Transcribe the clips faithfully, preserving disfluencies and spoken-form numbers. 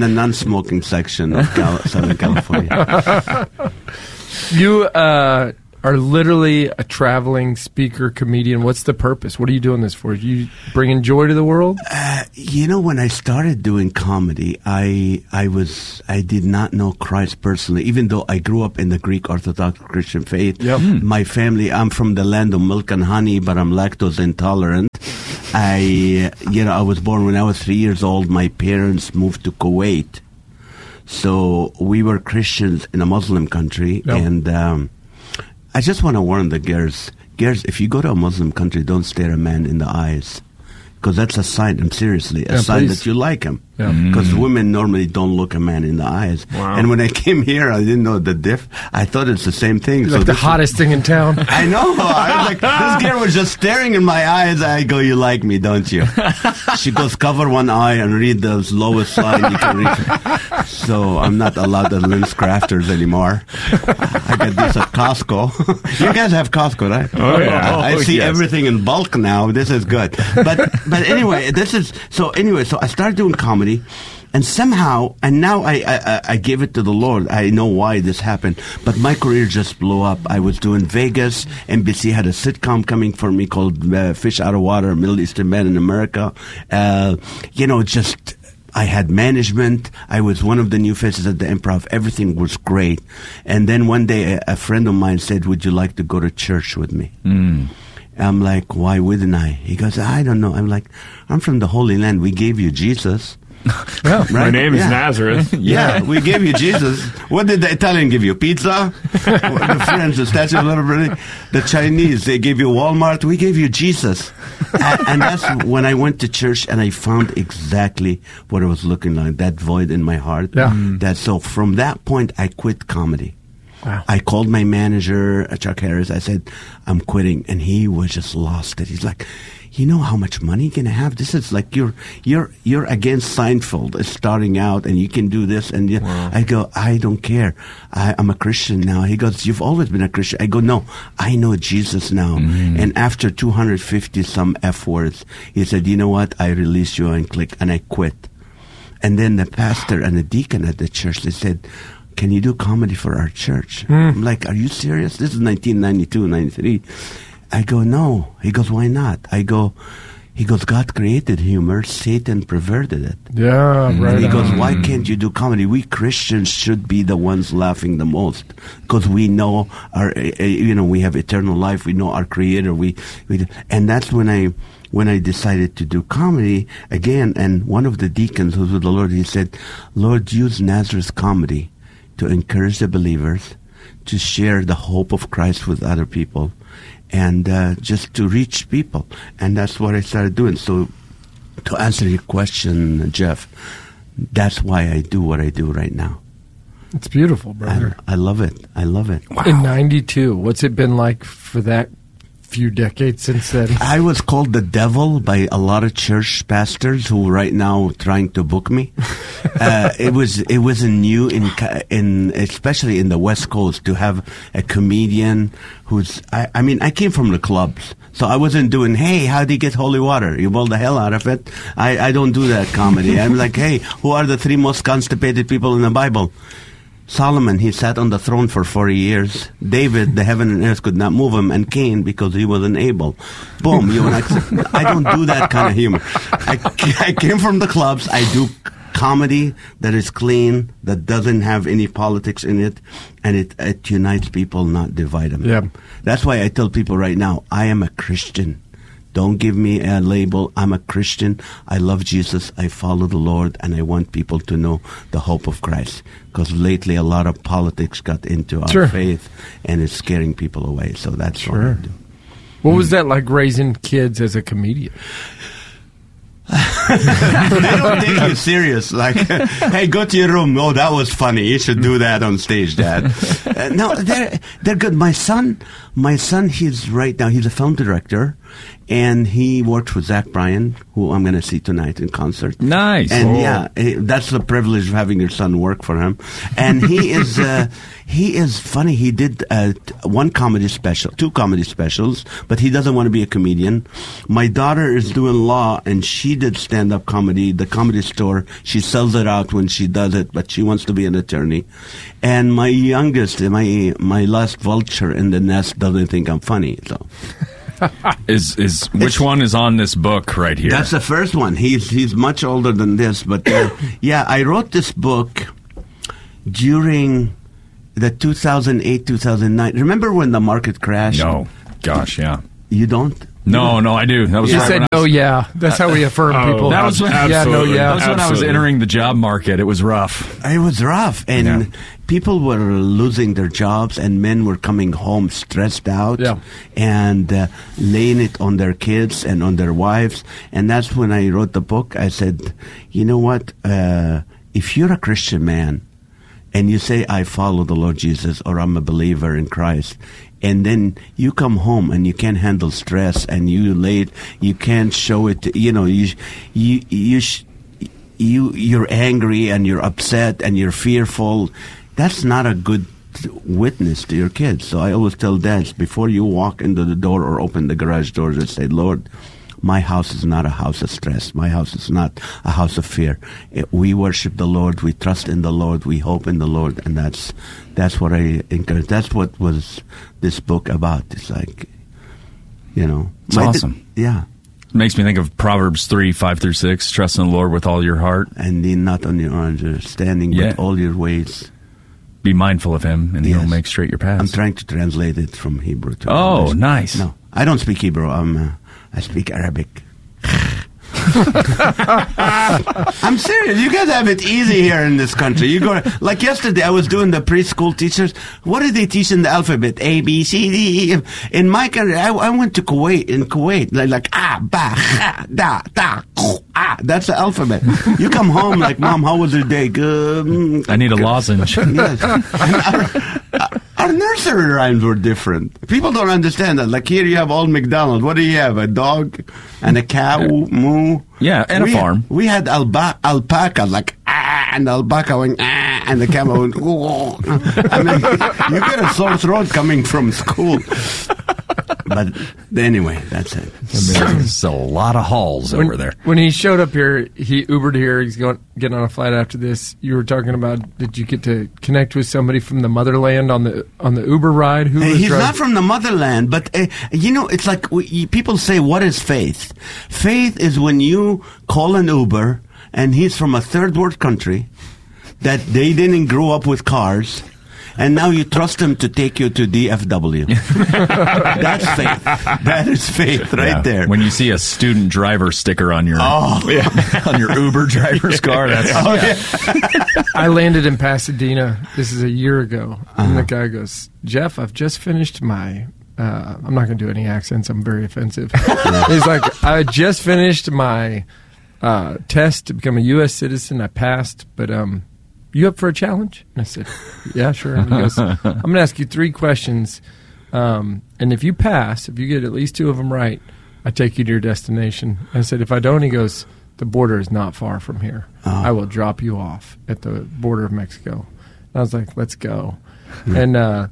the non-smoking section of Cal- Southern California. You uh, are literally a traveling speaker, comedian. What's the purpose? What are you doing this for? You bringing joy to the world? Uh, you know, when I started doing comedy, I I was I did not know Christ personally, even though I grew up in the Greek Orthodox Christian faith. Yep. Mm. My family, I'm from the land of milk and honey, but I'm lactose intolerant. I, you know, I was born when I was three years old. My parents moved to Kuwait. So we were Christians in a Muslim country. Yep. And um, I just want to warn the girls, girls, if you go to a Muslim country, don't stare a man in the eyes. Because that's a sign, I'm seriously, a yeah, sign please. that you like him. Yeah. Because mm. women normally don't look a man in the eyes. Wow. And when I came here, I didn't know the diff. I thought it's the same thing. You're so like the this hottest is, thing in town. I know. I was like, this girl was just staring in my eyes. I go, you like me, don't you? She goes, cover one eye and read the lowest line you can read. So I'm not allowed at Lynn's Crafters anymore. I get this at Costco. You guys have Costco, right? Oh, yeah. I, I Oh, see yes. everything in bulk now. This is good. But but anyway, this is so. Anyway, so I started doing comedy, and somehow, and now I, I I gave it to the Lord. I know why this happened, but my career just blew up. I was doing Vegas. N B C had a sitcom coming for me called uh, Fish Out of Water: Middle Eastern Men in America. Uh, you know, just. I had management. I was one of the new faces at the Improv. Everything was great. And then one day, a, a friend of mine said, would you like to go to church with me? Mm. I'm like, why wouldn't I? He goes, I don't know. I'm like, I'm from the Holy Land. We gave you Jesus. Yeah. Right? My name Yeah. is Nazareth. Yeah, we gave you Jesus. What did the Italian give you? Pizza? The French, the Statue of Liberty? The Chinese, they gave you Walmart. We gave you Jesus. and, and that's when I went to church and I found exactly what I was looking like, that void in my heart. Yeah. Mm. That, so from that point, I quit comedy. Wow. I called my manager, Chuck Harris. I said, I'm quitting. And he was just lost it. He's like, you know how much money you're going to have? This is like you're you're you're against Seinfeld. It's starting out, and you can do this. And you, Wow. I go, I don't care. I, I'm a Christian now. He goes, you've always been a Christian. I go, no, I know Jesus now. Mm. And after two hundred fifty some F words, he said, you know what? I release you and click, and I quit. And then the pastor and the deacon at the church, they said, can you do comedy for our church? Mm. I'm like, are you serious? This is nineteen ninety-two, ninety-three. I go, no. He goes, why not? I go, he goes, God created humor. Satan perverted it. Yeah, right. And he goes, on. why can't you do comedy? We Christians should be the ones laughing the most because we know our, uh, you know, we have eternal life. We know our Creator. We, we, and that's when I, when I decided to do comedy again. And one of the deacons who's with the Lord, he said, Lord, use Nazareth comedy to encourage the believers, to share the hope of Christ with other people, and uh, just to reach people. And that's what I started doing. So to answer your question, Jeff, that's why I do what I do right now. It's beautiful, brother. I, I love it. I love it. In ninety-two, what's it been like for that few decades since then? I was called the devil by a lot of church pastors who right now trying to book me. uh, it was it was new in in especially in the West Coast to have a comedian who's I, I mean I came from the clubs, so I wasn't doing, hey, how do you get holy water? You boil the hell out of it. I, I don't do that comedy. I'm like, hey, who are the three most constipated people in the Bible? Solomon, he sat on the throne for forty years. David, the heaven and earth could not move him. And Cain, because he wasn't able. Boom. You and I, I don't do that kind of humor. I, I came from the clubs. I do comedy that is clean, that doesn't have any politics in it, and it, it unites people, not divide them. Yeah. That's why I tell people right now, I am a Christian. Don't give me a label. I'm a Christian. I love Jesus. I follow the Lord, and I want people to know the hope of Christ. Because lately, a lot of politics got into our Sure. faith, and it's scaring people away. So that's Sure. what I do. What was that like raising kids as a comedian? They don't take you serious. Like, hey, go to your room. Oh, that was funny. You should do that on stage, Dad. Uh, no, they're they're good. My son, my son, he's right now. He's a film director. and he worked with Zach Bryan, who I'm going to see tonight in concert. Nice. And oh. yeah, eh, that's the privilege of having your son work for him. And he is uh, he is funny. He did uh, one comedy special, two comedy specials, but he doesn't want to be a comedian. My daughter is doing law, and she did stand-up comedy, the Comedy Store. She sells it out when she does it, but she wants to be an attorney. And my youngest, my my last vulture in the nest, doesn't think I'm funny. So. Is is which it's, one is on this book right here? That's the first one. He's he's much older than this, but uh, yeah, I wrote this book during the two thousand eight, two thousand nine. Remember when the market crashed? No, gosh, yeah. You don't? No, no, I do. That was you right said no, yeah. That's how we affirm oh, people. That was when, yeah, no, yeah. That was when I was entering the job market. It was rough. It was rough, and yeah. people were losing their jobs, and men were coming home stressed out, yeah. and uh, laying it on their kids and on their wives. And that's when I wrote the book. I said, you know what? Uh, if you're a Christian man, and you say, I follow the Lord Jesus, or I'm a believer in Christ, and then you come home and you can't handle stress, and you late, you can't show it, to, you know, you, you, you, sh- you, you're angry and you're upset and you're fearful. That's not a good witness to your kids. So I always tell dads, before you walk into the door or open the garage doors, I say, Lord, my house is not a house of stress. My house is not a house of fear. It, we worship the Lord. We trust in the Lord. We hope in the Lord. And that's that's what I encourage. That's what was this book about. It's like, you know. It's awesome. Di- yeah. It makes me think of Proverbs three, five through six. Trust in the Lord with all your heart. And lean not on your understanding, yeah. but all your ways. Be mindful of him, and yes. he'll make straight your paths. I'm trying to translate it from Hebrew to Oh, English. nice. No, I don't speak Hebrew. I'm... Uh, I speak Arabic. I'm serious. You guys have it easy here in this country. You go like yesterday. I was doing the preschool teachers. What did they teach in the alphabet? A, B, C, D, E. In my country, I, I went to Kuwait. In Kuwait, like, like ah, ba, ha, da, da, ah. That's the alphabet. You come home like, Mom, how was your day? Good. I need a lozenge. Yes. Our, our nursery rhymes were different. People don't understand that. Like here, you have Old MacDonald. What do you have? A dog and a cow, moo. Yeah, and we, a farm. We had alba- alpaca, like, ah, and alpaca went, ah, and the camel went, oh. I mean, you get a sore throat coming from school. But anyway, that's it. There's a lot of halls when, over there. When he showed up here, he Ubered here. He's going getting on a flight after this. You were talking about, did you get to connect with somebody from the motherland on the on the Uber ride? Who was He's driving? not from the motherland, but uh, you know, it's like we, people say, what is faith? Faith is when you call an Uber and he's from a third world country that they didn't grow up with cars. And now you trust him to take you to D F W. That's faith. That is faith right yeah. there. When you see a student driver sticker on your oh. yeah, on your Uber driver's car, that's oh, yeah. I landed in Pasadena. This is a year ago, uh-huh. and the guy goes, "Jeff, I've just finished my." Uh, I'm not going to do any accents. I'm very offensive. He's like, "I just finished my uh, test to become a U S citizen. I passed, but um." You up for a challenge? And I said, yeah, sure. And he goes, I'm going to ask you three questions. Um, and if you pass, if you get at least two of them right, I take you to your destination. And I said, if I don't, he goes, the border is not far from here. Oh. I will drop you off at the border of Mexico. And I was like, let's go. and uh,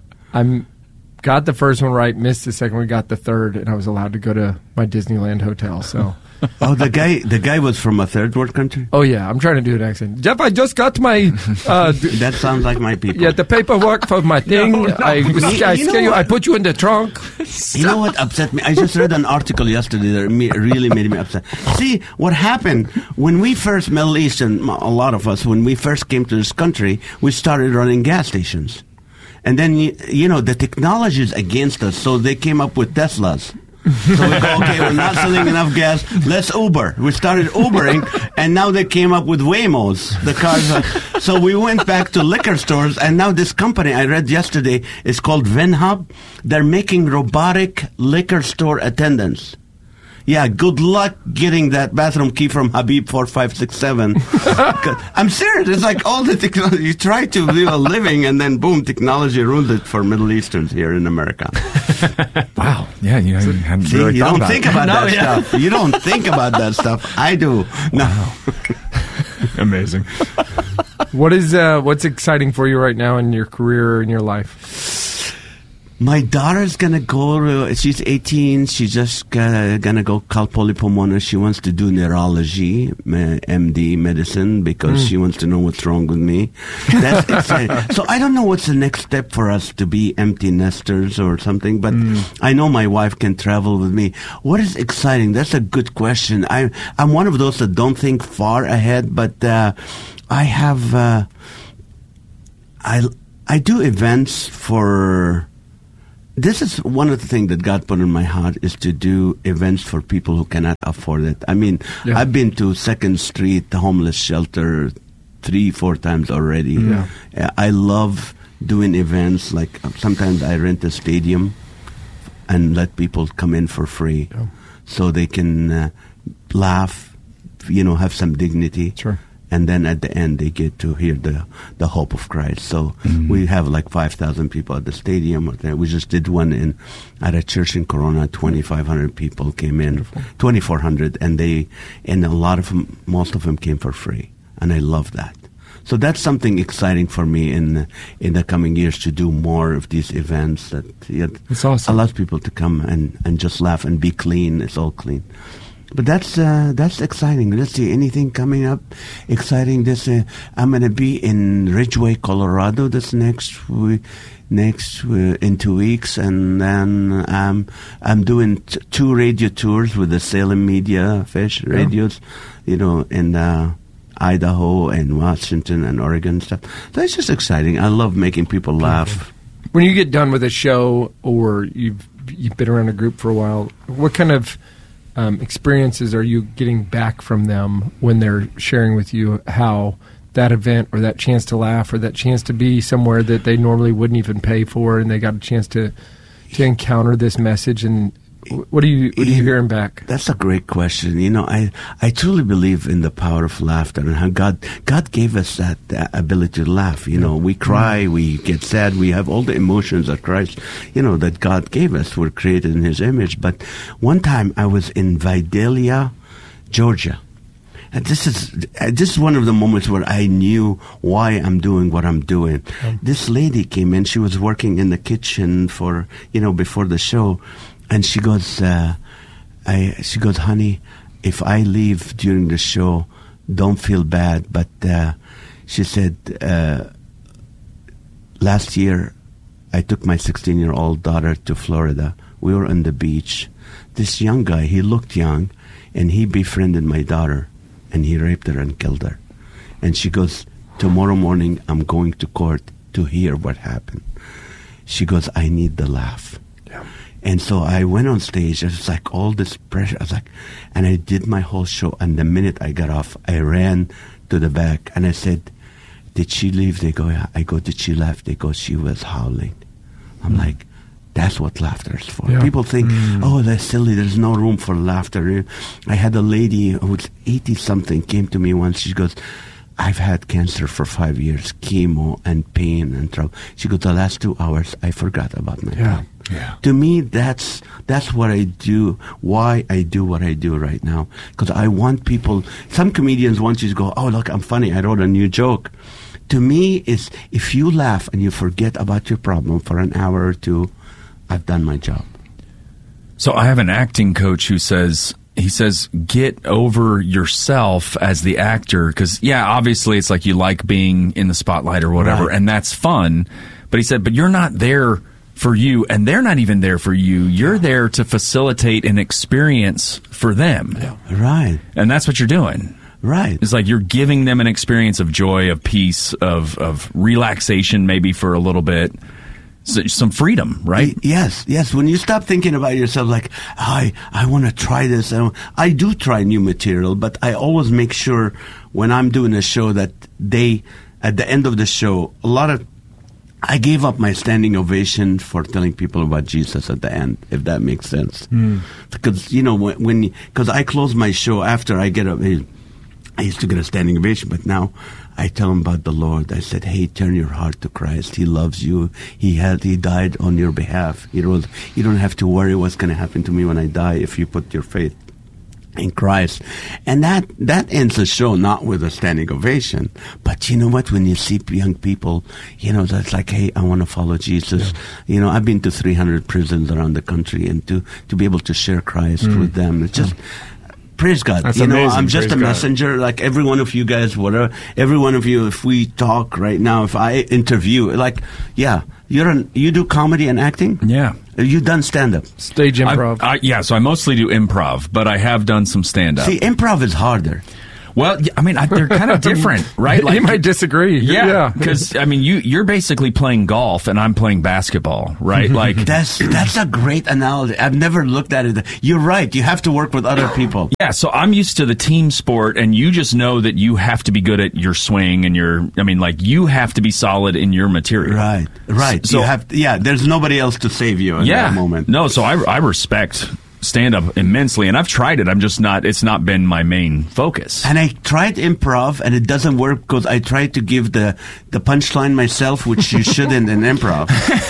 I got the first one right, missed the second one, got the third, and I was allowed to go to my Disneyland hotel. So. Oh, the guy the guy was from a third world country? Oh, yeah. I'm trying to do an accent. Jeff, I just got my... Uh, that sounds like my people. Yeah, the paperwork for my thing. no, no. I, you, I, you, you I put you in the trunk. You know what upset me? I just read an article yesterday that really made me upset. See, what happened when we first, Middle Eastern, a lot of us, when we first came to this country, we started running gas stations. And then, you know, the technology is against us, so they came up with Teslas. So we go, okay, we're not selling enough gas. Let's Uber. We started Ubering, and now they came up with Waymos. The cars. Are, so we went back to liquor stores, and now this company I read yesterday is called VinHub. They're making robotic liquor store attendants. Yeah, good luck getting that bathroom key from Habib four five six seven. I'm serious. It's like all the technology. You try to live a living, and then boom, technology ruins it for Middle Easterns here in America. Wow. Yeah, you, you haven't See, really you thought don't about think it. about No, that yeah. stuff. You don't think about that stuff. I do. No. Wow. Amazing. What is uh, what's exciting for you right now in your career or in your life? My daughter's gonna go. To, she's eighteen. She's just gonna, gonna go Cal Poly Pomona. She wants to do neurology, M D medicine, because mm. she wants to know what's wrong with me. That's exciting. So I don't know what's the next step for us to be empty nesters or something. But mm. I know my wife can travel with me. What is exciting? That's a good question. I I'm one of those that don't think far ahead, but uh, I have uh, I I do events for. This is one of the things that God put in my heart is to do events for people who cannot afford it. I mean, yeah. I've been to Second Street, the homeless shelter, three, four times already. Yeah. I love doing events. Like sometimes I rent a stadium and let people come in for free, yeah. so they can uh, laugh, you know, have some dignity. Sure. And then at the end, they get to hear the, the hope of Christ. So mm-hmm. we have like five thousand people at the stadium. We just did one in at a church in Corona. twenty-five hundred people came in, twenty-four hundred, and they and a lot of them, most of them came for free. And I love that. So that's something exciting for me in in the coming years to do more of these events that yeah, it's awesome. allows people to come and, and just laugh and be clean. It's all clean. But that's uh, that's exciting. Let's see, anything coming up exciting. This uh, I'm going to be in Ridgeway, Colorado. This next week, next uh, in two weeks, and then um, I'm doing t- two radio tours with the Salem Media Fish yeah. radios, you know, in uh, Idaho and Washington and Oregon and stuff. So it's just exciting. I love making people laugh. When you get done with a show, or you've you've been around a group for a while, what kind of Um, experiences are you getting back from them when they're sharing with you how that event or that chance to laugh or that chance to be somewhere that they normally wouldn't even pay for, and they got a chance to to encounter this message? And what are you what are you hearing back? That's a great question. You know, I, I truly believe in the power of laughter and how God God gave us that uh, ability to laugh. You know, we cry, we get sad, we have all the emotions that Christ, you know, that God gave us. We're created in His image. But one time I was in Vidalia, Georgia. And this is this is one of the moments where I knew why I'm doing what I'm doing. Um, this lady came in. She was working in the kitchen for, you know, before the show. And she goes, uh, I, she goes, honey, if I leave during the show, don't feel bad. But uh, she said, uh, last year, I took my sixteen-year-old daughter to Florida. We were on the beach. This young guy, he looked young, and he befriended my daughter, and he raped her and killed her. And she goes, tomorrow morning, I'm going to court to hear what happened. She goes, I need the laugh. Yeah. And so I went on stage. It was like all this pressure. I was like, and I did my whole show. And the minute I got off, I ran to the back and I said, did she leave? They go, yeah. I go, did she laugh? They go, she was howling. I'm mm. like, that's what laughter is for. Yeah. People think, mm. oh, that's silly. There's no room for laughter. I had a lady who's eighty-something came to me once. She goes, I've had cancer for five years, chemo and pain and trouble. She goes, the last two hours, I forgot about my yeah. pain. Yeah. To me, that's that's what I do, why I do what I do right now. Because I want people, some comedians want you to go, oh, look, I'm funny, I wrote a new joke. To me, it's if you laugh and you forget about your problem for an hour or two, I've done my job. So I have an acting coach who says, he says, get over yourself as the actor. Because, yeah, obviously it's like you like being in the spotlight or whatever, right. and that's fun. But he said, but you're not there for you, and they're not even there for you. You're there to facilitate an experience for them. Yeah. Right. And that's what you're doing. Right. It's like you're giving them an experience of joy, of peace, of, of relaxation maybe for a little bit. So, some freedom, right? Yes, yes. When you stop thinking about yourself like, I, I want to try this. I, I do try new material, but I always make sure when I'm doing a show that they, at the end of the show, a lot of I gave up my standing ovation for telling people about Jesus at the end, if that makes sense. Mm. Because, you know, when, because I close my show after I get up, I used to get a standing ovation, but now I tell them about the Lord. I said, hey, turn your heart to Christ. He loves you. He had, he died on your behalf. You know, you don't have to worry what's going to happen to me when I die if you put your faith in Christ. And that, that ends the show not with a standing ovation. But you know what? When you see young people, you know, that's like, hey, I want to follow Jesus. Yeah. You know, I've been to three hundred prisons around the country, and to, to be able to share Christ mm. with them, it's just... Praise God. That's you know, amazing. I'm just Praise a God. messenger. Like every one of you guys, whatever, every one of you, if we talk right now, if I interview, like, yeah, you're an, you do comedy and acting? Yeah. You've done stand-up? Stage improv. I, I, yeah, so I mostly do improv, but I have done some stand-up. See, improv is harder. Well, I mean, I, they're kind of different, right? Like, you might disagree. Yeah, because I mean, you you're basically playing golf, and I'm playing basketball, right? Like that's that's a great analogy. I've never looked at it. You're right. You have to work with other people. Yeah, so I'm used to the team sport, and you just know that you have to be good at your swing and your. I mean, like you have to be solid in your material. Right, right. So you have to, yeah, there's nobody else to save you in yeah, that moment. No, so I I respect stand-up immensely, and I've tried it. I'm just not, it's not been my main focus. And I tried improv, and it doesn't work because I tried to give the, the punchline myself, which you shouldn't in improv.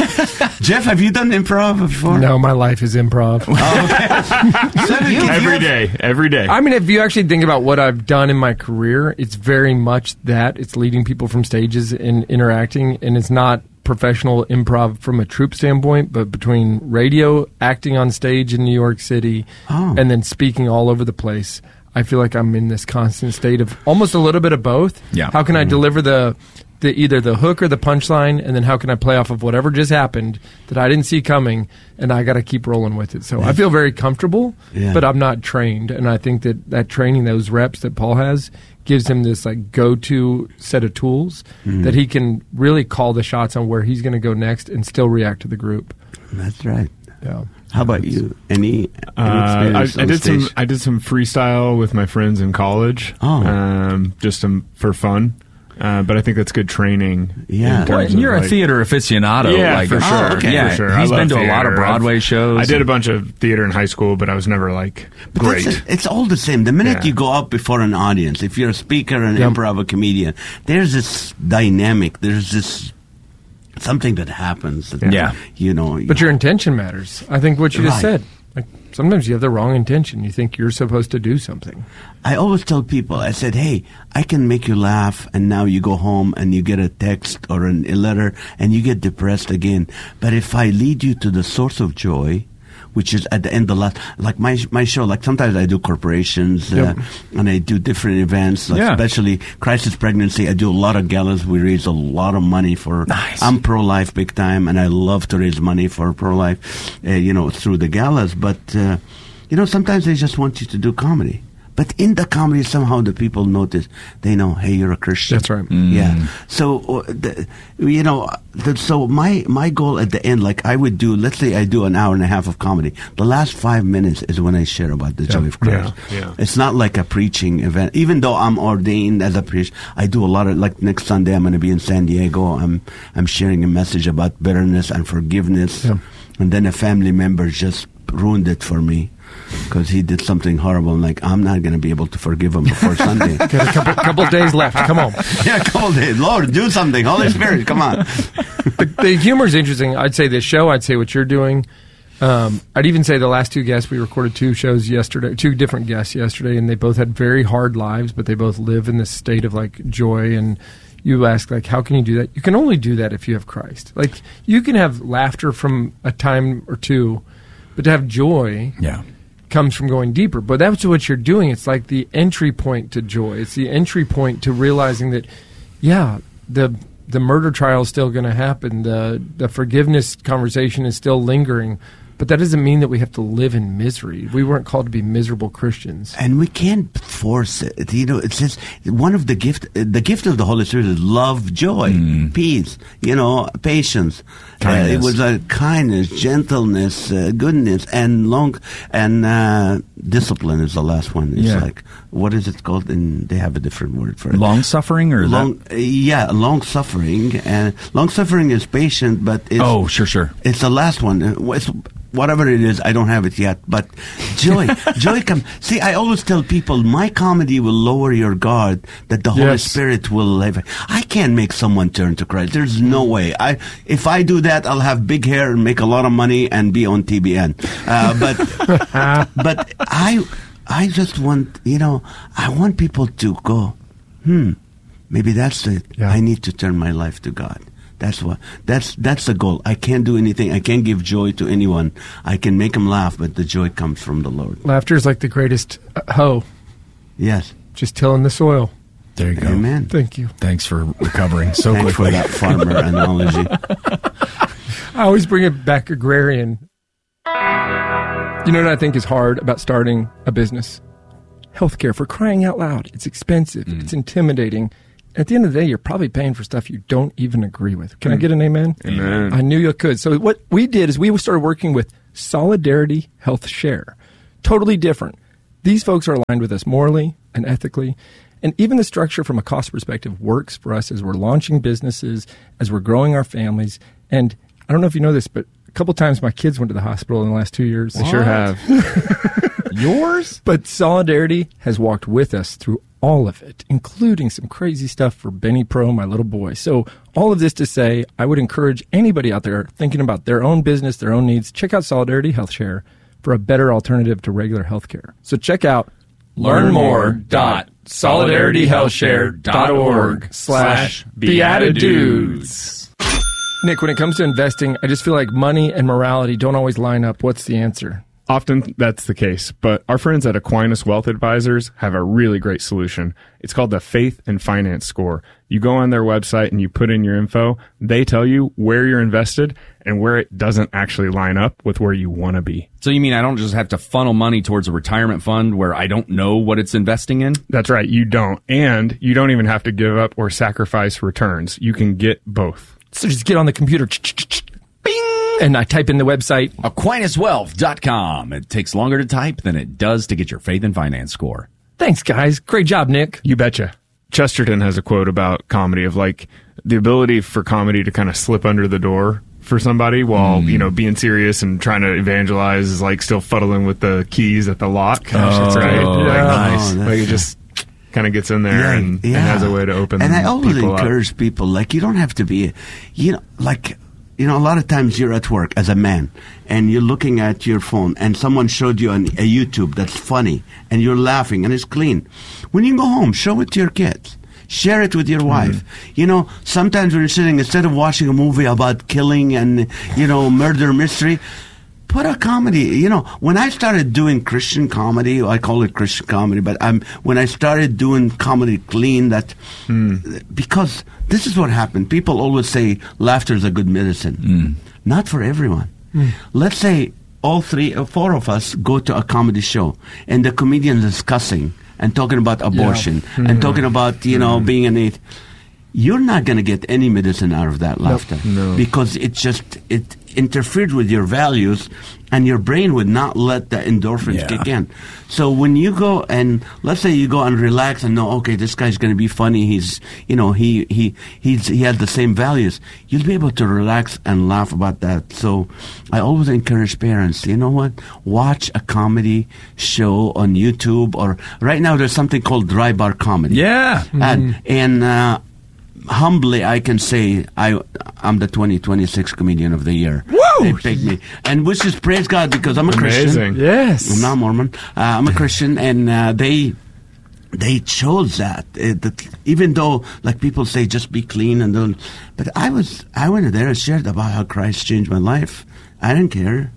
Jeff, have you done improv before? No, my life is improv. Oh, okay. So you, every you day, have, every day. I mean, if you actually think about what I've done in my career, it's very much that. It's leading people from stages and interacting, and it's not professional improv from a troupe standpoint, but between radio, acting on stage in New York City, oh. and then speaking all over the place, I feel like I'm in this constant state of almost a little bit of both. Yeah. How can mm-hmm. I deliver the, the either the hook or the punchline, and then how can I play off of whatever just happened that I didn't see coming, and I got to keep rolling with it. So yeah. I feel very comfortable, yeah. but I'm not trained, and I think that that training, those reps that Paul has, gives him this like go-to set of tools mm. that he can really call the shots on where he's going to go next and still react to the group. That's right. Yeah. How about you? Any, any uh, I, I did stage? some. I did some freestyle with my friends in college. Oh. um, just um, for fun. Uh, but I think that's good training. Yeah, well, and you're like, a theater aficionado. Yeah, like, for sure. Oh, okay. Yeah, for sure. He's I been love to a lot of theater. Broadway shows. I did a bunch of theater in high school, but I was never like but great. It's, it's all the same. The minute yeah. you go up before an audience, if you're a speaker, an yep. improv, a comedian, there's this dynamic. There's this something that happens. That, yeah, you know. But your intention matters. I think what you just Right. said. Like sometimes you have the wrong intention. You think you're supposed to do something. I always tell people, I said, hey, I can make you laugh, and now you go home and you get a text or an, a letter and you get depressed again. But if I lead you to the source of joy, which is at the end of the last, like my my show, like sometimes I do corporations Yep. uh, and I do different events, like Yeah. especially crisis pregnancy. I do a lot of galas. We raise a lot of money for, Nice. I'm pro-life big time, and I love to raise money for pro-life, uh, you know, through the galas. But, uh, you know, sometimes they just want you to do comedy. But in the comedy, somehow the people notice. They know, hey, you're a Christian. That's right. Mm. Yeah. So, uh, the, you know, the, so my my goal at the end, like I would do, let's say I do an hour and a half of comedy. The last five minutes is when I share about the joy of Christ. Yeah, yeah. It's not like a preaching event. Even though I'm ordained as a priest, I do a lot of, like next Sunday I'm going to be in San Diego. I'm I'm sharing a message about bitterness and forgiveness. Yeah. And then a family member just ruined it for me. Because he did something horrible, and like I'm not going to be able to forgive him before Sunday. Got a couple, couple days left. Come on. Yeah, a couple days. Lord, do something. Holy Spirit, come on. The, the humor is interesting. I'd say this show. I'd say what you're doing. Um, I'd even say the last two guests. We recorded two shows yesterday, two different guests yesterday, and they both had very hard lives, but they both live in this state of like joy. And you ask, like, how can you do that? You can only do that if you have Christ. Like, you can have laughter from a time or two, but to have joy, yeah. comes from going deeper. But that's what you're doing. It's like the entry point to joy. It's the entry point to realizing that, yeah, the the murder trial is still going to happen. The the forgiveness conversation is still lingering. But that doesn't mean that we have to live in misery. We weren't called to be miserable Christians. And we can't force it. You know, it says one of the gift, the gift of the Holy Spirit is love, joy, Mm. peace, you know, patience. Uh, Kindness. it was a kindness, gentleness, uh, goodness, and long, and uh, discipline is the last one. It's Yeah. like, what is it called? And they have a different word for it. Long suffering or Long, that? uh, yeah, long suffering. And long suffering is patient, but it's, Oh, sure, sure. it's the last one. Uh, It's, whatever it is, I don't have it yet. But joy, joy comes. See, I always tell people, my comedy will lower your guard, that the Holy Yes. Spirit will live. I can't make someone turn to Christ. There's no way. I if I do that, I'll have big hair and make a lot of money and be on T B N. Uh, but but I I just want, you know, I want people to go, hmm, maybe that's it. Yeah. I need to turn my life to God. That's what. That's that's the goal. I can't do anything. I can't give joy to anyone. I can make them laugh, but the joy comes from the Lord. Laughter is like the greatest uh, hoe, Yes. just tilling the soil. There you go. Amen. Thank you. Thanks for recovering so Thanks for quickly. that farmer analogy. I always bring it back agrarian. You know what I think is hard about starting a business? Healthcare, for crying out loud. It's expensive. It's intimidating. At the end of the day, you're probably paying for stuff you don't even agree with. Can I get an amen? Amen. I knew you could. So what we did is we started working with Solidarity Health Share. Totally different. These folks are aligned with us morally and ethically. And even the structure from a cost perspective works for us as we're launching businesses, as we're growing our families. And I don't know if you know this, but a couple times my kids went to the hospital in the last two years. They sure have. Yours? But Solidarity has walked with us through all of it, including some crazy stuff for Benny Pro, my little boy. So all of this to say, I would encourage anybody out there thinking about their own business, their own needs, check out Solidarity Health Share for a better alternative to regular health care. So check out Learn more dot solidarityhealthshare dot org slash beatitudes. Nick, when it comes to investing, I just feel like money and morality don't always line up. What's the answer? Often that's the case, but our friends at Aquinas Wealth Advisors have a really great solution. It's called the Faith and Finance Score. You go on their website and you put in your info. They tell you where you're invested and where it doesn't actually line up with where you want to be. So you mean I don't just have to funnel money towards a retirement fund where I don't know what it's investing in? That's right, you don't. And you don't even have to give up or sacrifice returns. You can get both. So just get on the computer, bing, and I type in the website. Aquinas Wealth dot com. It takes longer to type than it does to get your faith and finance score. Thanks, guys. Great job, Nick. You betcha. Chesterton has a quote about comedy of like the ability for comedy to kind of slip under the door for somebody while, you know, being serious and trying to evangelize is like still fuddling with the keys at the lock. Gosh, that's right? good. Like, Yeah. nice. Oh, that's Like it just kind of gets in there Yeah, and, yeah. and has a way to open And I always people up. encourage people, like, you don't have to be, you know, like, you know, a lot of times you're at work as a man and you're looking at your phone and someone showed you on a YouTube that's funny and you're laughing and it's clean. When you go home, show it to your kids. Share it with your wife. Mm-hmm. You know, sometimes when you're sitting, instead of watching a movie about killing and, you know, murder mystery, put a comedy. You know, when I started doing Christian comedy, I call it Christian comedy, but I'm, when I started doing comedy clean, that, Mm. because this is what happened. People always say laughter is a good medicine. Mm. Not for everyone. Let's say all three or four of us go to a comedy show and the comedian is cussing and talking about abortion and talking about, you know, being an atheist. You're not going to get any medicine out of that laughter No. because it just it interfered with your values and your brain would not let the endorphins Yeah. kick in. So when you go and let's say you go and relax and know, okay, this guy's going to be funny. He's, you know, he he he's he has the same values. You'll be able to relax and laugh about that. So I always encourage parents, you know what? Watch a comedy show on YouTube, or right now there's something called Dry Bar Comedy. Yeah. And and uh, humbly, I can say I I'm the twenty twenty-six comedian of the year. Woo! They picked me, and which is praise God because I'm a Amazing. Christian. Yes. I'm not Mormon. Uh, I'm a Christian, and uh, they they chose that. Uh, that. Even though, like people say, just be clean and don't. But I was I went there and shared about how Christ changed my life. I didn't care.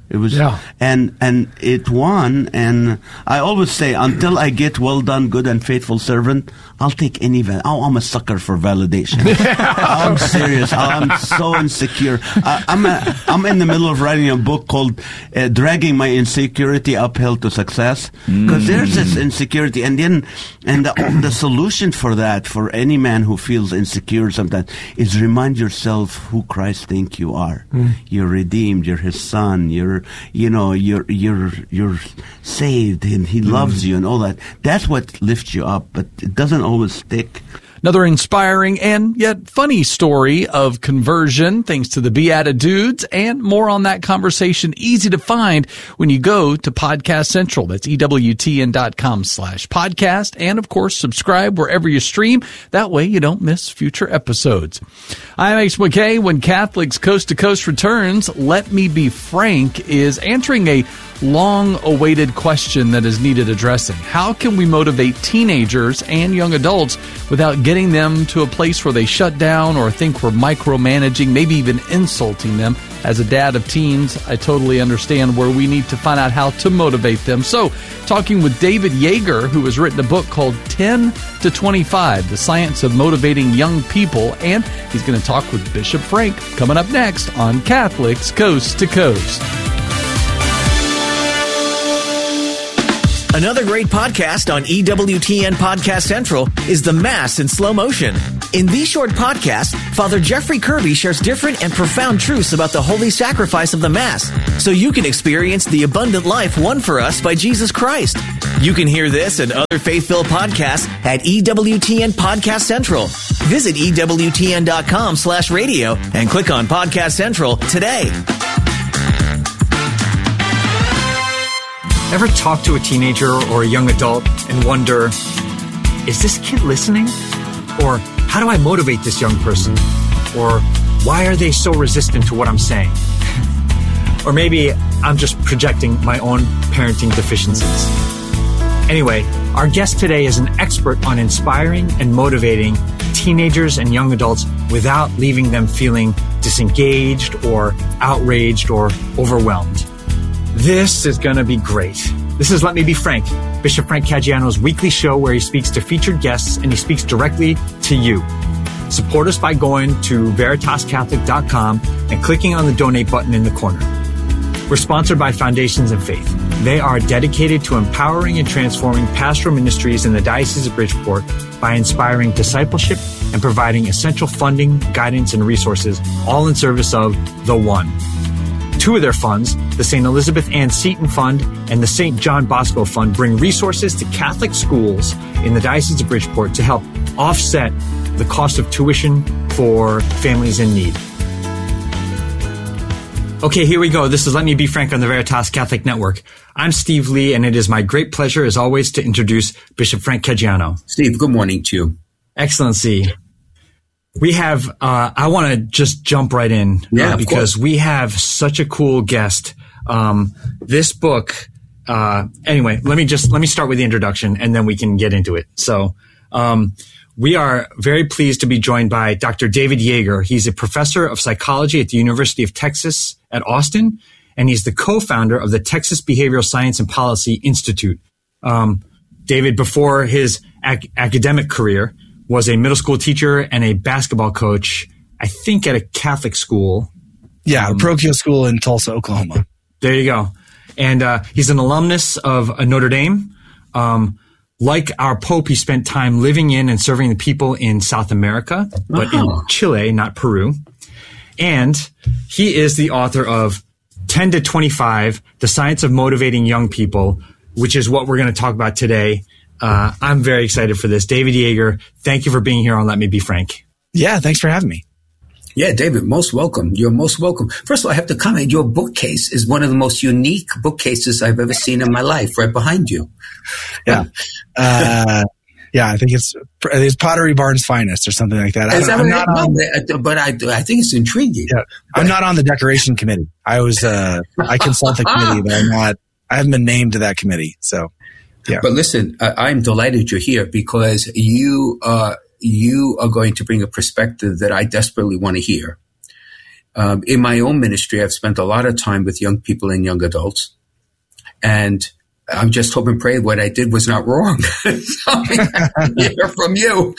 It was, Yeah. and and it won. And I always say, until I get well done, good and faithful servant, I'll take any. Val- oh, I'm a sucker for validation. I'm serious. I'm so insecure. I, I'm a, I'm in the middle of writing a book called uh, "Dragging My Insecurity Uphill to Success," because mm. there's this insecurity, and then and the, the solution for that, for any man who feels insecure sometimes, is remind yourself who Christ thinks you are. Mm. You're redeemed. You're His son. You're you know you're you're you're saved, and He loves mm. you, and all that. That's what lifts you up, but it doesn't always stick. Another inspiring and yet funny story of conversion thanks to the Beatitudes, and more on that conversation easy to find when you go to Podcast Central. That's E W T N dot com slash podcast. And of course, subscribe wherever you stream. That way you don't miss future episodes. I'm Ace McKay. When Catholics Coast to Coast returns, Let Me Be Frank is answering a long-awaited question that is needed addressing. How can we motivate teenagers and young adults without getting them to a place where they shut down or think we're micromanaging, maybe even insulting them? As a dad of teens, I totally understand where we need to find out how to motivate them. So, talking with David Yeager, who has written a book called ten to twenty-five, The Science of Motivating Young People, and he's going to talk with Bishop Frank coming up next on Catholics Coast to Coast. Another great podcast on E W T N Podcast Central is The Mass in Slow Motion. In these short podcasts, Father Jeffrey Kirby shares different and profound truths about the holy sacrifice of the Mass, so you can experience the abundant life won for us by Jesus Christ. You can hear this and other faith-filled podcasts at E W T N Podcast Central. Visit E W T N dot com slash radio and click on Podcast Central today. Ever talk to a teenager or a young adult and wonder, is this kid listening? Or how do I motivate this young person? Or why are they so resistant to what I'm saying? Or maybe I'm just projecting my own parenting deficiencies. Anyway, our guest today is an expert on inspiring and motivating teenagers and young adults without leaving them feeling disengaged or outraged or overwhelmed. This is going to be great. This is Let Me Be Frank, Bishop Frank Caggiano's weekly show where he speaks to featured guests and he speaks directly to you. Support us by going to veritas catholic dot com and clicking on the donate button in the corner. We're sponsored by Foundations in Faith. They are dedicated to empowering and transforming pastoral ministries in the Diocese of Bridgeport by inspiring discipleship and providing essential funding, guidance, and resources, all in service of the One. Two of their funds, the Saint Elizabeth Ann Seton Fund and the Saint John Bosco Fund, bring resources to Catholic schools in the Diocese of Bridgeport to help offset the cost of tuition for families in need. Okay, here we go. This is Let Me Be Frank on the Veritas Catholic Network. I'm Steve Lee, and it is my great pleasure, as always, to introduce Bishop Frank Caggiano. Steve, good morning to you. Excellency. We have, uh, I want to just jump right in yeah, uh, because we have such a cool guest. Um, this book, uh, anyway, let me just, let me start with the introduction and then we can get into it. So, um, we are very pleased to be joined by Doctor David Yeager. He's a professor of psychology at the University of Texas at Austin, and he's the co-founder of the Texas Behavioral Science and Policy Institute. Um, David, before his ac- academic career, was a middle school teacher and a basketball coach, I think at a Catholic school. Yeah, um, a parochial school in Tulsa, Oklahoma. There you go. And uh, he's an alumnus of uh, Notre Dame. Um, like our Pope, he spent time living in and serving the people in South America, but oh. in Chile, not Peru. And he is the author of ten to twenty-five, The Science of Motivating Young People, which is what we're going to talk about today. Uh, I'm very excited for this. David Yeager, thank you for being here on Let Me Be Frank. Yeah, thanks for having me. Yeah, David, most welcome. You're most welcome. First of all, I have to comment, your bookcase is one of the most unique bookcases I've ever seen in my life, right behind you. Yeah. uh, yeah, I think it's, it's Pottery Barn's finest or something like that. Is that I'm what not I, on, no, but I, I think it's intriguing. Yeah, I'm not on the decoration committee. I was, uh, I consult the committee, but I'm not, I haven't been named to that committee. So, yeah. But listen, I, I'm delighted you're here because you, uh, you are going to bring a perspective that I desperately want to hear. Um, in my own ministry, I've spent a lot of time with young people and young adults. And I'm just hoping, pray what I did was not wrong. So I hear from you.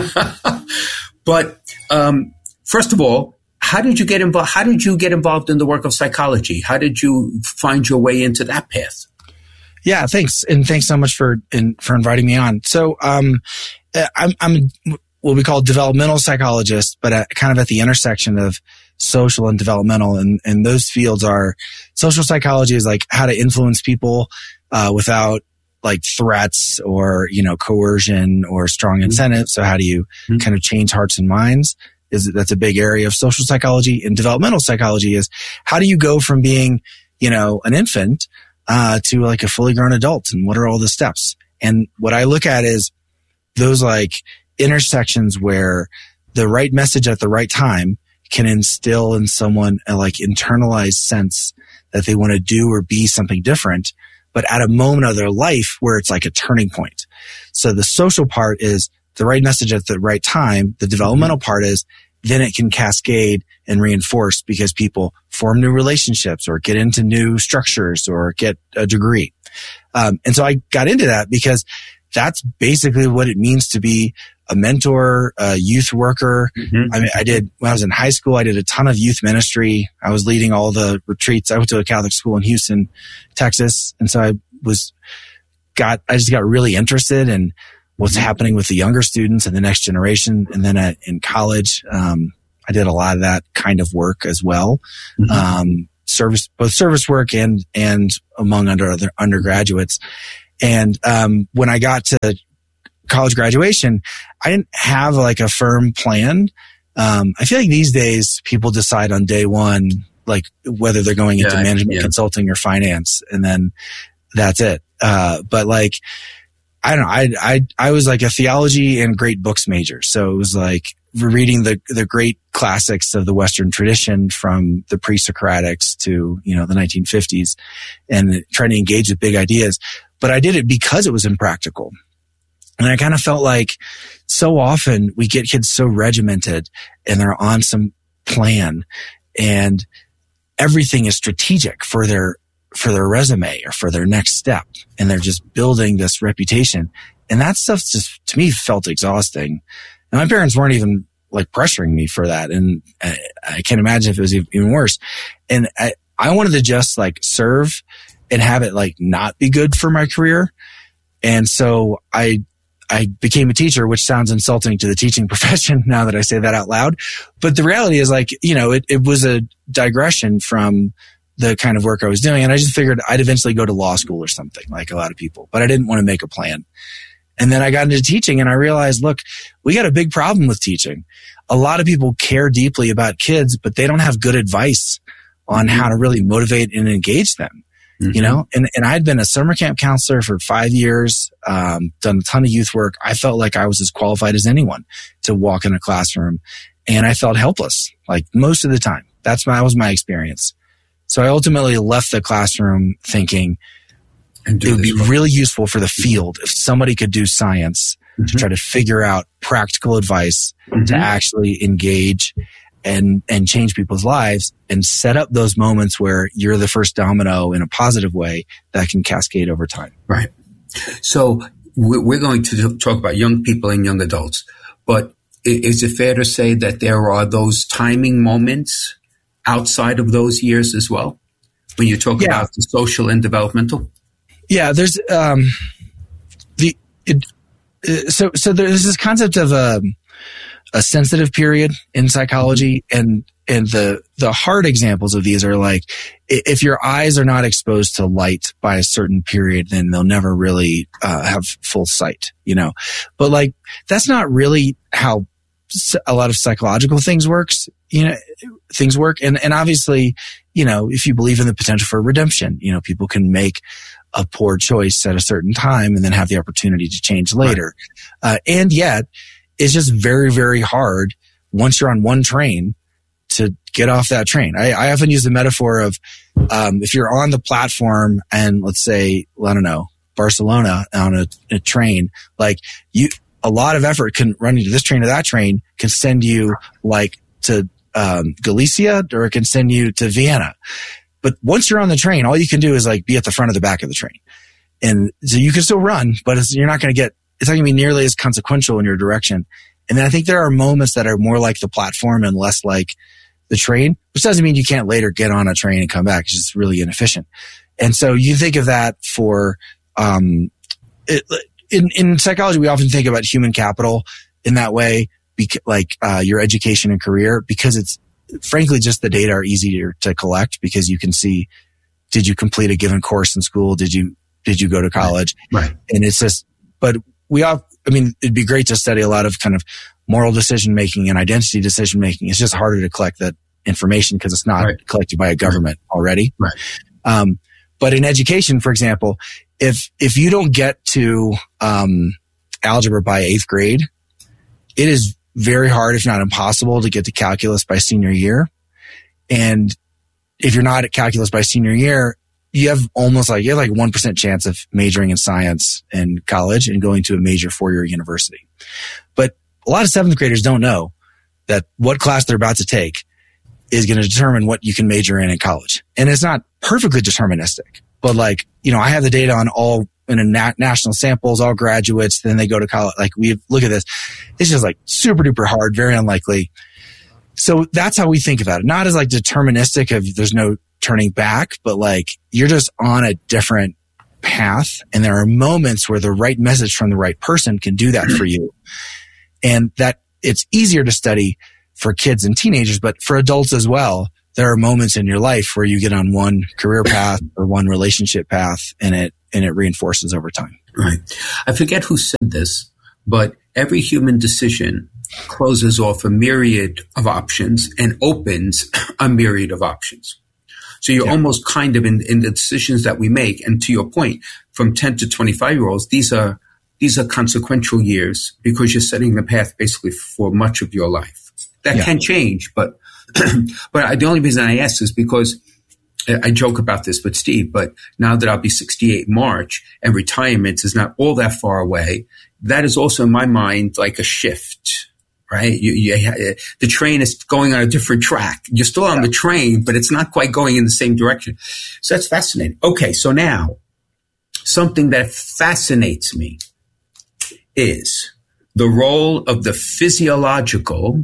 But um, first of all, how did you get involved? How did you get involved in the work of psychology? How did you find your way into that path? Yeah, thanks, and thanks so much for in, for inviting me on. So, um, I'm I'm what we call developmental psychologist, but at, kind of at the intersection of social and developmental, and and those fields are social psychology is like how to influence people uh, without like threats or, you know, coercion or strong incentives. So how do you mm-hmm. kind of change hearts and minds? Is that's a big area of social psychology. And developmental psychology is how do you go from being, you know, an infant uh, to like a fully grown adult, and what are all the steps? And what I look at is those like intersections where the right message at the right time can instill in someone a like internalized sense that they want to do or be something different, but at a moment of their life where it's like a turning point. So the social part is the right message at the right time. The developmental part is then it can cascade and reinforce because people form new relationships or get into new structures or get a degree. Um, and so I got into that because that's basically what it means to be a mentor, a youth worker. Mm-hmm. I mean, I did, when I was in high school, I did a ton of youth ministry. I was leading all the retreats. I went to a Catholic school in Houston, Texas. And so I was, got, I just got really interested in what's mm-hmm. happening with the younger students and the next generation. And then at, in college, um, I did a lot of that kind of work as well. Mm-hmm. Um, service, both service work and, and among under other undergraduates. And, um, when I got to college graduation, I didn't have like a firm plan. Um, I feel like these days people decide on day one, like whether they're going into yeah, management yeah. consulting or finance, and then that's it. Uh, but like, I don't know, I, I, I was like a theology and great books major. So it was like reading the, the great classics of the Western tradition from the pre-Socratics to, you know, the nineteen fifties and trying to engage with big ideas. But I did it because it was impractical. And I kind of felt like so often we get kids so regimented and they're on some plan and everything is strategic for their, for their resume or for their next step. And they're just building this reputation. And that stuff just, to me, felt exhausting. And my parents weren't even like pressuring me for that. And I, I can't imagine if it was even worse. And I, I wanted to just like serve and have it like not be good for my career. And so I, I became a teacher, which sounds insulting to the teaching profession now that I say that out loud. But the reality is like, you know, it, it was a digression from the kind of work I was doing. And I just figured I'd eventually go to law school or something like a lot of people, but I didn't want to make a plan. And then I got into teaching and I realized, look, we got a big problem with teaching. A lot of people care deeply about kids, but they don't have good advice on how to really motivate and engage them. Mm-hmm. You know, and, and I'd been a summer camp counselor for five years, um, done a ton of youth work. I felt like I was as qualified as anyone to walk in a classroom, and I felt helpless, like most of the time. That's my, that was my experience. So I ultimately left the classroom thinking it would be work. really useful for the field if somebody could do science mm-hmm. to try to figure out practical advice mm-hmm. to actually engage and, and change people's lives and set up those moments where you're the first domino in a positive way that can cascade over time. Right. So we're going to talk about young people and young adults, but is it fair to say that there are those timing moments outside of those years as well when you talk yeah. about the social and developmental? Yeah, there's, um, the, it, uh, so, so there's this concept of, um, a sensitive period in psychology, and and the the hard examples of these are like if your eyes are not exposed to light by a certain period, then they'll never really uh, have full sight, you know. But like that's not really how a lot of psychological things works, you know, things work. And and obviously, you know, if you believe in the potential for redemption, you know, people can make a poor choice at a certain time and then have the opportunity to change later. Right. Uh, and yet, it's just very, very hard once you're on one train to get off that train. I, I often use the metaphor of um, if you're on the platform and let's say, I don't know, Barcelona on a, a train, like you, a lot of effort can run you to this train or that train can send you like to um, Galicia, or it can send you to Vienna. But once you're on the train, all you can do is like be at the front of the back of the train. And so you can still run, but it's, you're not going to get, it's not going to be nearly as consequential in your direction. And then I think there are moments that are more like the platform and less like the train, which doesn't mean you can't later get on a train and come back. It's just really inefficient. And so you think of that for, um, it, in, in psychology, we often think about human capital in that way, bec- like, uh, your education and career, because it's, frankly, just the data are easier to collect because you can see, did you complete a given course in school? Did you, did you go to college? Right. Right. And it's just, but we all, I mean, it'd be great to study a lot of kind of moral decision making and identity decision making. It's just harder to collect that information because it's not right. collected by a government right. already. Right. Um, but in education, for example, if, if you don't get to, um, algebra by eighth grade, it is very hard, if not impossible, to get to calculus by senior year. And if you're not at calculus by senior year, you have almost like, you have like one percent chance of majoring in science in college and going to a major four-year university. But a lot of seventh graders don't know that what class they're about to take is going to determine what you can major in in college. And it's not perfectly deterministic, but like, you know, I have the data on all in a na- national samples, all graduates, then they go to college. Like we look at this, it's just like super duper hard, very unlikely. So that's how we think about it. Not as like deterministic of there's no turning back, but like you're just on a different path. And there are moments where the right message from the right person can do that for you. And that it's easier to study for kids and teenagers, but for adults as well. There are moments in your life where you get on one career path or one relationship path and it, and it reinforces over time. Right. I forget who said this, but every human decision closes off a myriad of options and opens a myriad of options. So you're yeah. almost kind of in, in the decisions that we make. And to your point, from ten to twenty-five year olds, these are, these are consequential years because you're setting the path basically for much of your life. That yeah. can change, but, but I, the only reason I ask is because I joke about this with Steve, but now that I'll be sixty-eight in March and retirement is not all that far away, that is also in my mind like a shift, right? You, you, the train is going on a different track. You're still on the train, but it's not quite going in the same direction. So that's fascinating. Okay, so now something that fascinates me is the role of the physiological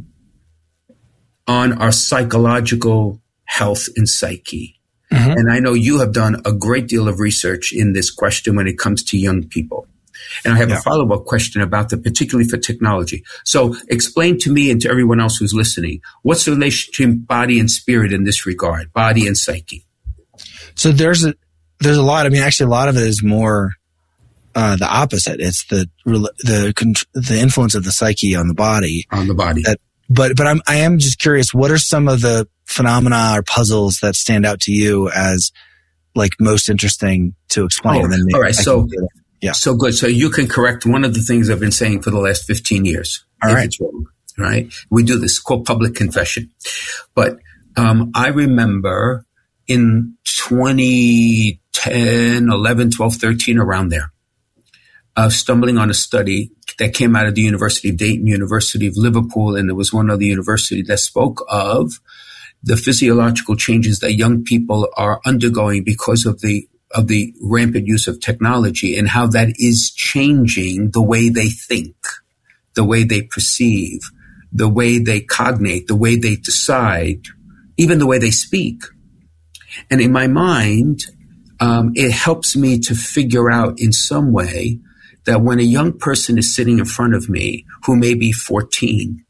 on our psychological health and psyche. Mm-hmm. And I know you have done a great deal of research in this question when it comes to young people. And I have yeah. a follow-up question about that, particularly for technology. So explain to me and to everyone else who's listening, what's the relationship between body and spirit in this regard, body and psyche? So there's a, there's a lot. I mean, actually, a lot of it is more uh, the opposite. It's the, the, the influence of the psyche on the body. On the body. That, but, but I'm, I am just curious, what are some of the phenomena or puzzles that stand out to you as like most interesting to explain? Oh, and then all right. So, yeah. So good. So you can correct one of the things I've been saying for the last fifteen years. All if right. It's wrong, right. We do this, it's called public confession. But, um, I remember in twenty ten, eleven, twelve, thirteen, around there, uh, stumbling on a study that came out of the University of Dayton, University of Liverpool, and there was one other university that spoke of the physiological changes that young people are undergoing because of the of the rampant use of technology and how that is changing the way they think, the way they perceive, the way they cognate, the way they decide, even the way they speak. And in my mind, um, it helps me to figure out in some way that when a young person is sitting in front of me who may be fourteen,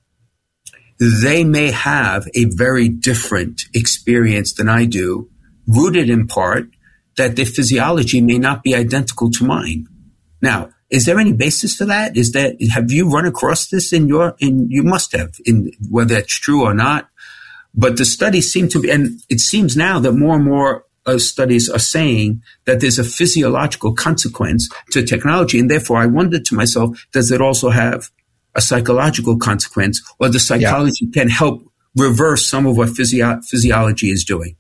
they may have a very different experience than I do, rooted in part that their physiology may not be identical to mine. Now, is there any basis for that? Is that, have you run across this in your, in, you must have, in whether it's true or not, but the studies seem to be, and it seems now that more and more uh, studies are saying that there's a physiological consequence to technology. And therefore I wondered to myself, does it also have a psychological consequence, or the psychology yeah. can help reverse some of what physio- physiology is doing?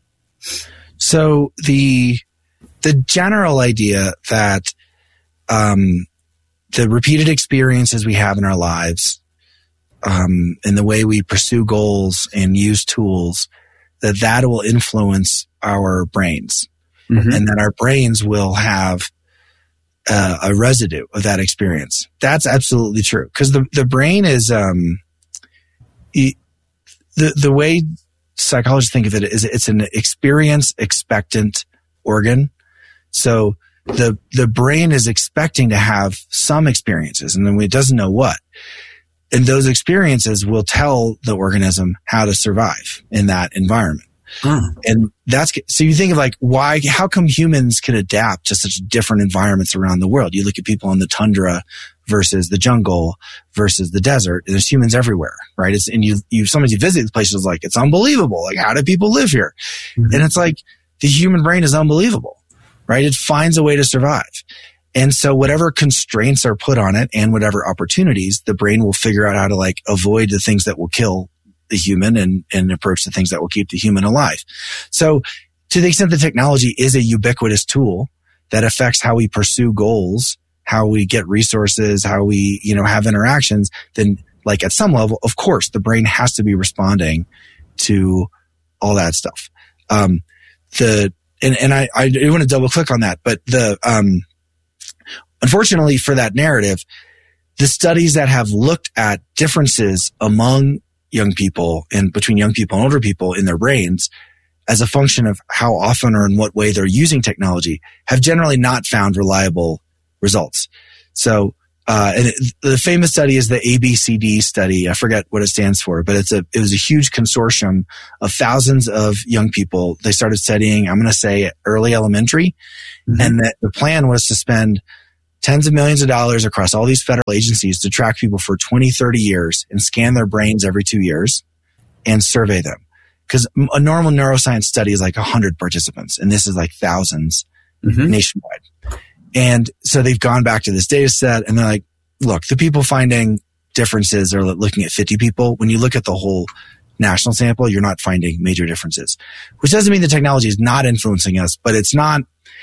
So the, the general idea that, um, the repeated experiences we have in our lives, um, and the way we pursue goals and use tools, that that will influence our brains, mm-hmm. and that our brains will have uh, a residue of that experience. That's absolutely true, because the the brain is um, it, the the way psychologists think of it is it's an experience expectant organ. So the the brain is expecting to have some experiences, and then it doesn't know what. And those experiences will tell the organism how to survive in that environment. Hmm. And that's, so you think of like, why, how come humans can adapt to such different environments around the world? You look at people on the tundra versus the jungle versus the desert, and there's humans everywhere, right? It's, and you, you, sometimes you visit these places like, it's unbelievable. Like, how do people live here? Mm-hmm. And it's like, the human brain is unbelievable, right? It finds a way to survive. And so whatever constraints are put on it and whatever opportunities, the brain will figure out how to like avoid the things that will kill the human and, and approach the things that will keep the human alive. So to the extent that technology is a ubiquitous tool that affects how we pursue goals, how we get resources, how we, you know, have interactions, then like at some level, of course, the brain has to be responding to all that stuff. Um, the, and, and I, I want to double click on that, but the, um, unfortunately for that narrative, the studies that have looked at differences among young people and between young people and older people in their brains as a function of how often or in what way they're using technology have generally not found reliable results. So, uh, and it, the famous study is the A B C D study. I forget what it stands for, but it's a, it was a huge consortium of thousands of young people. They started studying, I'm going to say early elementary. Mm-hmm. And that the plan was to spend tens of millions of dollars across all these federal agencies to track people for twenty, thirty years and scan their brains every two years and survey them. Because a normal neuroscience study is like one hundred participants, and this is like thousands mm-hmm. nationwide. And so they've gone back to this data set, and they're like, look, the people finding differences are looking at fifty people. When you look at the whole national sample, you're not finding major differences, which doesn't mean the technology is not influencing us, but it's not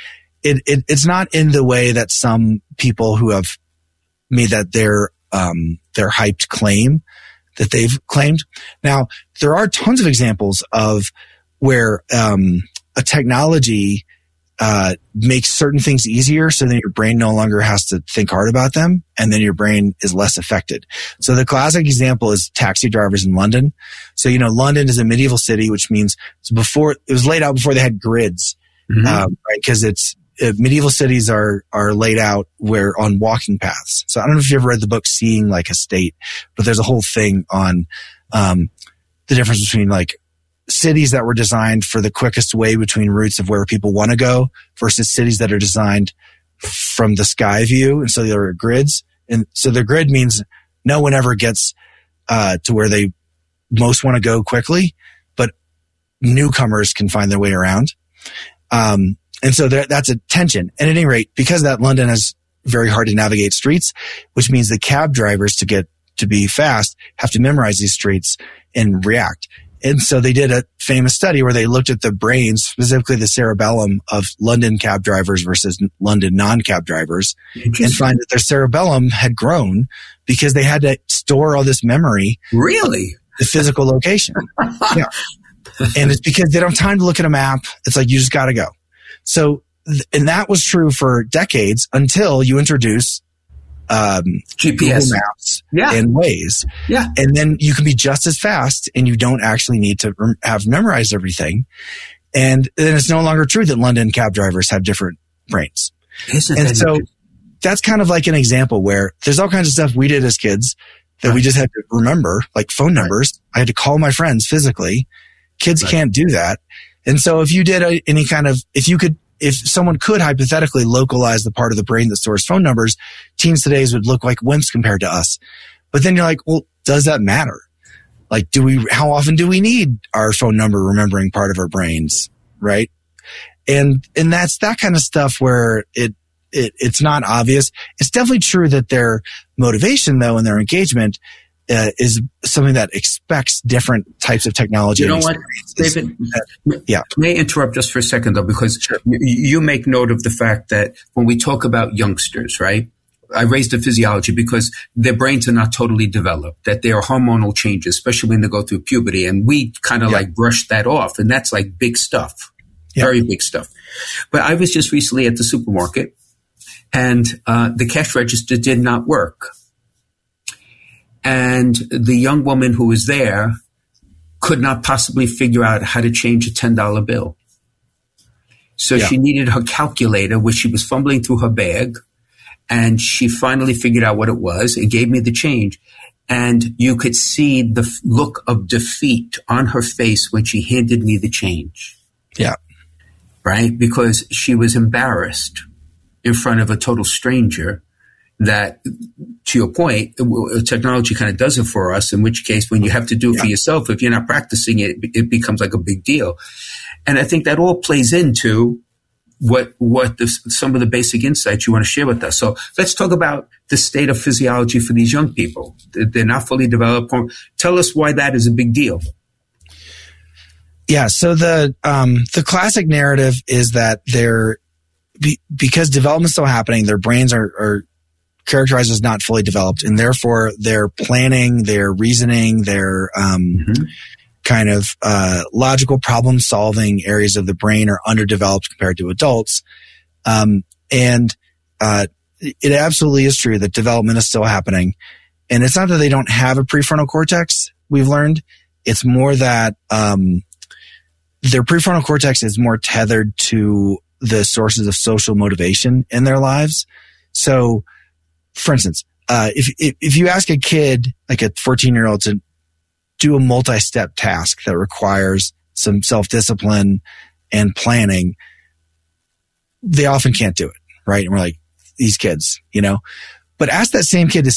It, it it's not in the way that some people who have made that their um their hyped claim that they've claimed. Now, there are tons of examples of where um a technology uh makes certain things easier, so then your brain no longer has to think hard about them, and then your brain is less affected. So the classic example is taxi drivers in London. So, you know, London is a medieval city, which means before it was laid out before they had grids, mm-hmm. um, right? Because it's Uh, medieval cities are are laid out where on walking paths. So I don't know if you ever read the book Seeing Like a State, but there's a whole thing on um, the difference between like cities that were designed for the quickest way between routes of where people want to go versus cities that are designed from the sky view, and so there are grids. And so the grid means no one ever gets uh, to where they most want to go quickly, but newcomers can find their way around. Um, And so there, that's a tension. And at any rate, because that London is very hard to navigate streets, which means the cab drivers to get to be fast have to memorize these streets and react. And so they did a famous study where they looked at the brains, specifically the cerebellum of London cab drivers versus London non-cab drivers, and find that their cerebellum had grown because they had to store all this memory. Really? The physical location. Yeah. And it's because they don't have time to look at a map. It's like, you just got to go. So, and that was true for decades until you introduce um, G P S Google Maps yeah. and Waze. Yeah. And then you can be just as fast, and you don't actually need to rem- have memorized everything. And then it's no longer true that London cab drivers have different brains. Isn't and that so that's kind of like an example where there's all kinds of stuff we did as kids that right. we just had to remember, like phone numbers. Right. I had to call my friends physically. Kids right. can't do that. And so if you did a, any kind of, if you could, if someone could hypothetically localize the part of the brain that stores phone numbers, teens today would look like wimps compared to us. But then you're like, well, does that matter? Like, do we, how often do we need our phone number remembering part of our brains? Right. And, and that's that kind of stuff where it, it, it's not obvious. It's definitely true that their motivation though and their engagement Uh, is something that expects different types of technology. You know what, David? Yeah. May I interrupt just for a second, though, because sure. you, you make note of the fact that when we talk about youngsters, right, I raised the physiology because their brains are not totally developed, that there are hormonal changes, especially when they go through puberty. And we kind of yeah. like brushed that off. And that's like big stuff, yeah. very big stuff. But I was just recently at the supermarket and uh, the cash register did not work. And the young woman who was there could not possibly figure out how to change a ten dollar bill. So yeah. she needed her calculator, which she was fumbling through her bag. And she finally figured out what it was and gave me the change. And you could see the f- look of defeat on her face when she handed me the change. Yeah. Right? Because she was embarrassed in front of a total stranger that, to your point, technology kind of does it for us, in which case when you have to do it yeah. for yourself, if you're not practicing it, it becomes like a big deal. And I think that all plays into what what the, some of the basic insights you want to share with us. So let's talk about the state of physiology for these young people. They're not fully developed. Tell us why that is a big deal. Yeah, so the um, the classic narrative is that they're be, because development's still happening, their brains are, are characterized as not fully developed, and therefore their planning, their reasoning, their um, mm-hmm. kind of uh, logical problem-solving areas of the brain are underdeveloped compared to adults. Um, and uh, it absolutely is true that development is still happening. And it's not that they don't have a prefrontal cortex, we've learned. It's more that um, their prefrontal cortex is more tethered to the sources of social motivation in their lives. So, for instance, uh, if, if if you ask a kid, like a fourteen-year-old, to do a multi-step task that requires some self-discipline and planning, they often can't do it, right? And we're like, these kids, you know? But ask that same kid to